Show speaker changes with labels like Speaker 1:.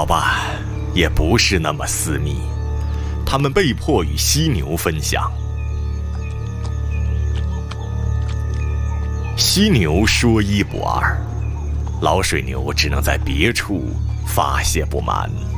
Speaker 1: 好吧，也不是那么私密，他们被迫与犀牛分享。犀牛说一不二，老水牛只能在别处发泄不满。